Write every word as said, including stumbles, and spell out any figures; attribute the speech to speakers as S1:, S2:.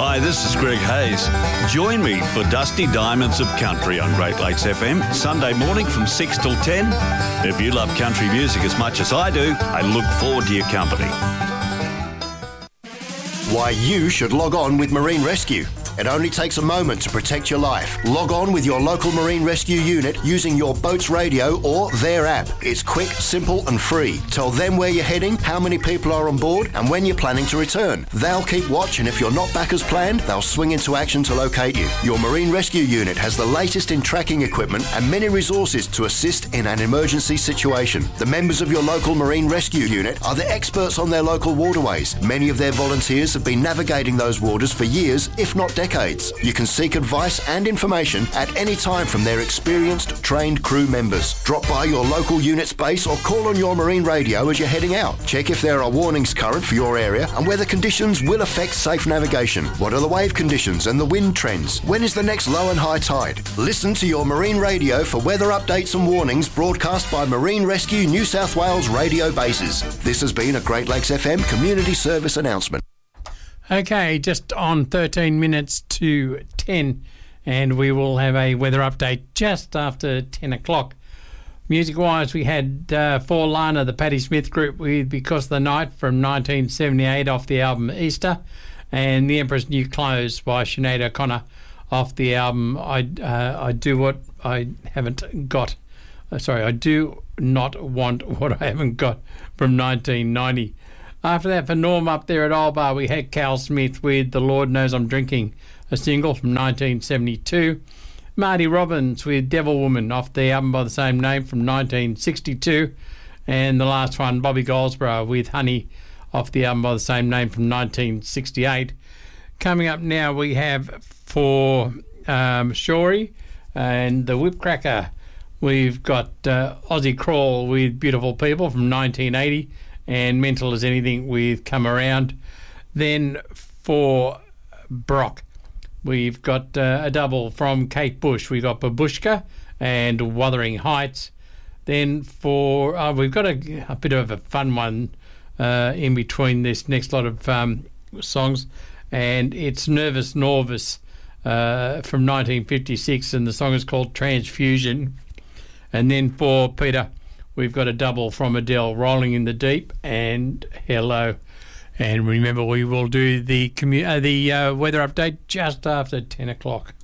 S1: Hi, this is Greg Hayes. Join me for Dusty Diamonds of Country on Great Lakes F M, Sunday morning from six till ten. If you love country music as much as I do, I look forward to your company.
S2: Why you should log on with Marine Rescue. It only takes a moment to protect your life. Log on with your local Marine Rescue unit using your boat's radio or their app. It's quick, simple and free. Tell them where you're heading, how many people are on board and when you're planning to return. They'll keep watch, and if you're not back as planned, they'll swing into action to locate you. Your Marine Rescue unit has the latest in tracking equipment and many resources to assist in an emergency situation. The members of your local Marine Rescue unit are the experts on their local waterways. Many of their volunteers have been navigating those waters for years, if not decades. You can seek advice and information at any time from their experienced, trained crew members. Drop by your local unit's base or call on your marine radio as you're heading out. Check if there are warnings current for your area and whether conditions will affect safe navigation. What are the wave conditions and the wind trends? When is the next low and high tide? Listen to your marine radio for weather updates and warnings broadcast by Marine Rescue New South Wales radio bases. This has been a Great Lakes F M community service announcement.
S3: Okay, just on thirteen minutes to ten, and we will have a weather update just after ten o'clock. Music-wise, we had uh, For Lana, the Patti Smith group, with Because of the Night from nineteen seventy-eight off the album Easter, and The Emperor's New Clothes by Sinead O'Connor off the album I, uh, I Do What I Haven't Got. Uh, sorry, I Do Not Want What I Haven't Got from nineteen ninety. After that, for Norm up there at Old Bar, we had Cal Smith with The Lord Knows I'm Drinking, a single from nineteen seventy-two. Marty Robbins with Devil Woman off the album by the same name from nineteen sixty-two. And the last one, Bobby Goldsborough with Honey off the album by the same name from nineteen sixty-eight. Coming up now, we have for um, Shorey and the Whipcracker, we've got uh, Aussie Crawl with Beautiful People from nineteen eighty. And Mental as Anything with Come Around. Then for Brock, we've got uh, a double from Kate Bush. We've got Babushka and Wuthering Heights. Then for, uh, we've got a, a bit of a fun one uh, in between this next lot of um, songs, and it's Nervous Norvis uh, from nineteen fifty-six, and the song is called Transfusion. And then for Peter, we've got a double from Adele, Rolling in the Deep and Hello. And remember, we will do the commu- uh, the uh, weather update just after ten o'clock.